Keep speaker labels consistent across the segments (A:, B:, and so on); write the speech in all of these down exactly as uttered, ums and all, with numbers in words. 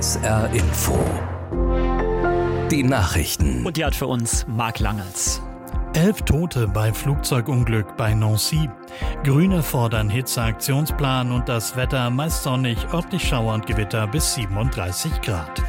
A: S R Info. Die Nachrichten.
B: Und die hat für uns Marc Langels.
C: Elf Tote bei Flugzeugunglück bei Nancy. Grüne fordern Hitzeaktionsplan und das Wetter meist sonnig, örtlich Schauer und Gewitter bis siebenunddreißig Grad.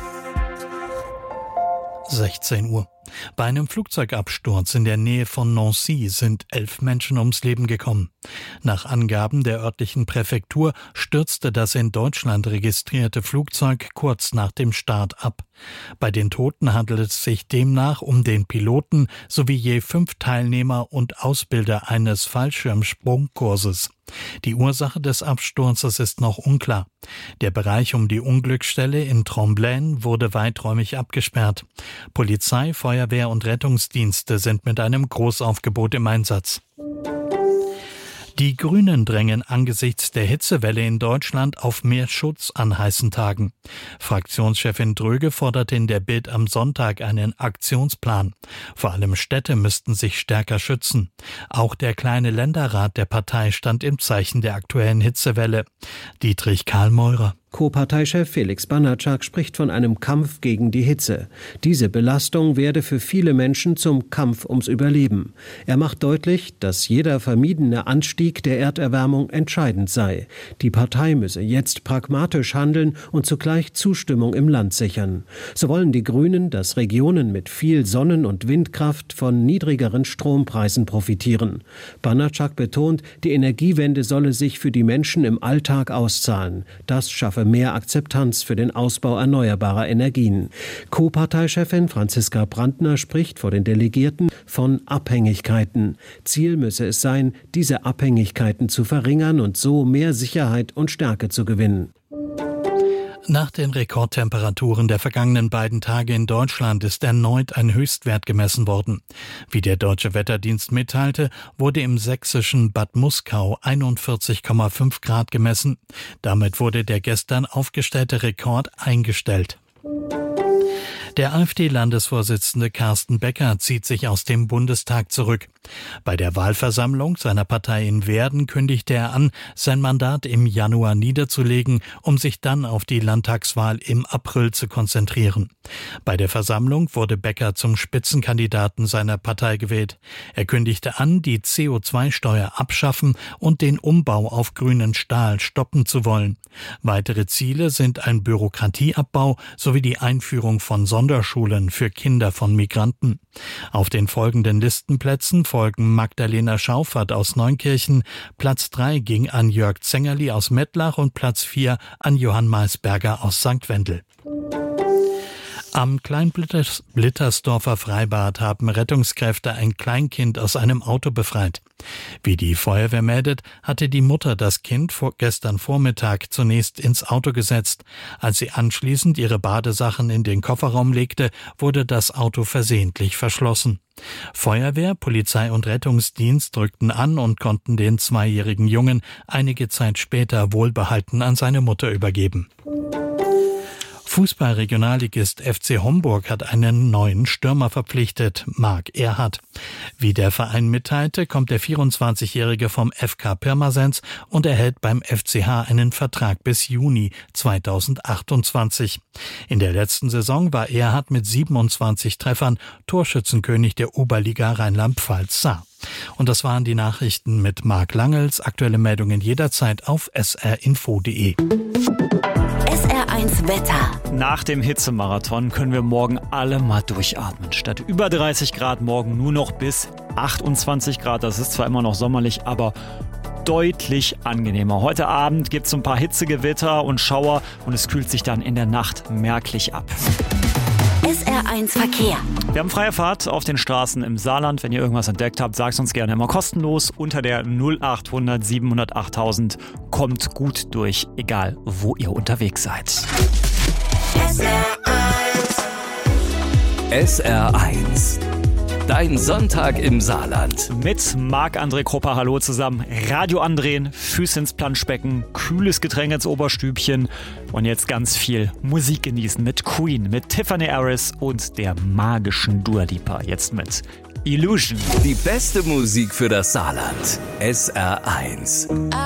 C: sechzehn Uhr. Bei einem Flugzeugabsturz in der Nähe von Nancy sind elf Menschen ums Leben gekommen. Nach Angaben der örtlichen Präfektur stürzte das in Deutschland registrierte Flugzeug kurz nach dem Start ab. Bei den Toten handelt es sich demnach um den Piloten sowie je fünf Teilnehmer und Ausbilder eines Fallschirmsprungkurses. Die Ursache des Absturzes ist noch unklar. Der Bereich um die Unglücksstelle in Tremblaine wurde weiträumig abgesperrt. Polizei, Feuerwehr und Rettungsdienste sind mit einem Großaufgebot im Einsatz. Die Grünen drängen angesichts der Hitzewelle in Deutschland auf mehr Schutz an heißen Tagen. Fraktionschefin Dröge forderte in der Bild am Sonntag einen Aktionsplan. Vor allem Städte müssten sich stärker schützen. Auch der kleine Länderrat der Partei stand im Zeichen der aktuellen Hitzewelle. Dietrich Karl-Meurer.
D: Co-Parteichef Felix Banatschak spricht von einem Kampf gegen die Hitze. Diese Belastung werde für viele Menschen zum Kampf ums Überleben. Er macht deutlich, dass jeder vermiedene Anstieg der Erderwärmung entscheidend sei. Die Partei müsse jetzt pragmatisch handeln und zugleich Zustimmung im Land sichern. So wollen die Grünen, dass Regionen mit viel Sonnen- und Windkraft von niedrigeren Strompreisen profitieren. Banatschak betont, die Energiewende solle sich für die Menschen im Alltag auszahlen. Das schaffe mehr Akzeptanz für den Ausbau erneuerbarer Energien. Co-Parteichefin Franziska Brandner spricht vor den Delegierten von Abhängigkeiten. Ziel müsse es sein, diese Abhängigkeiten zu verringern und so mehr Sicherheit und Stärke zu gewinnen.
C: Nach den Rekordtemperaturen der vergangenen beiden Tage in Deutschland ist erneut ein Höchstwert gemessen worden. Wie der Deutsche Wetterdienst mitteilte, wurde im sächsischen Bad Muskau einundvierzig Komma fünf Grad gemessen. Damit wurde der gestern aufgestellte Rekord eingestellt. Der AfD-Landesvorsitzende Carsten Becker zieht sich aus dem Bundestag zurück. Bei der Wahlversammlung seiner Partei in Werden kündigte er an, sein Mandat im Januar niederzulegen, um sich dann auf die Landtagswahl im April zu konzentrieren. Bei der Versammlung wurde Becker zum Spitzenkandidaten seiner Partei gewählt. Er kündigte an, die C O zwei Steuer abschaffen und den Umbau auf grünen Stahl stoppen zu wollen. Weitere Ziele sind ein Bürokratieabbau sowie die Einführung von Sonderschulen für Kinder von Migranten. Auf den folgenden Listenplätzen folgen Magdalena Schauffert aus Neunkirchen, Platz drei ging an Jörg Zengerli aus Mettlach und Platz vier an Johann Maisberger aus Sankt Wendel. Am Kleinblittersdorfer Freibad haben Rettungskräfte ein Kleinkind aus einem Auto befreit. Wie die Feuerwehr meldet, hatte die Mutter das Kind vor gestern Vormittag zunächst ins Auto gesetzt. Als sie anschließend ihre Badesachen in den Kofferraum legte, wurde das Auto versehentlich verschlossen. Feuerwehr, Polizei und Rettungsdienst drückten an und konnten den zweijährigen Jungen einige Zeit später wohlbehalten an seine Mutter übergeben. Fußball-Regionalligist F C Homburg hat einen neuen Stürmer verpflichtet, Marc Erhardt. Wie der Verein mitteilte, kommt der vierundzwanzigjährige vom F K Pirmasens und erhält beim F C H einen Vertrag bis Juni zweitausendachtundzwanzig. In der letzten Saison war Erhardt mit siebenundzwanzig Treffern Torschützenkönig der Oberliga Rheinland-Pfalz Saar. Und das waren die Nachrichten mit Marc Langels. Aktuelle Meldungen jederzeit auf s r info punkt d e.
E: S R eins Wetter.
B: Nach dem Hitzemarathon können wir morgen alle mal durchatmen. Statt über dreißig Grad morgen nur noch bis achtundzwanzig Grad. Das ist zwar immer noch sommerlich, aber deutlich angenehmer. Heute Abend gibt es ein paar Hitzegewitter und Schauer und es kühlt sich dann in der Nacht merklich ab.
E: S R eins Verkehr.
B: Wir haben freie Fahrt auf den Straßen im Saarland. Wenn ihr irgendwas entdeckt habt, sagt uns gerne immer kostenlos. Unter der null achthundert siebenhundert achttausend kommt gut durch, egal wo ihr unterwegs seid.
E: S R eins.
A: S R eins. Dein Sonntag im Saarland.
B: Mit Marc-André Krupper, hallo zusammen. Radio andrehen, Füße ins Planschbecken, kühles Getränk ins Oberstübchen und jetzt ganz viel Musik genießen mit Queen, mit Tiffany Harris und der magischen Dua Lipa. Jetzt mit Illusion.
A: Die beste Musik für das Saarland. S R eins.